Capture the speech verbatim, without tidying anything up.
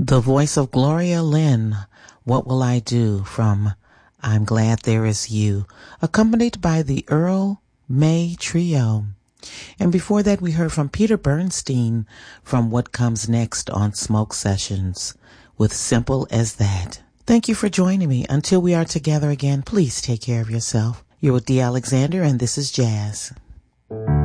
The voice of Gloria Lynn, What Will I Do, from I'm Glad There Is You, accompanied by the Earl May Trio. And before that, we heard from Peter Bernstein from What Comes Next on Smoke Sessions with Simple as That. Thank you for joining me. Until we are together again, please take care of yourself. You're with Dee Alexander, and this is Jazz.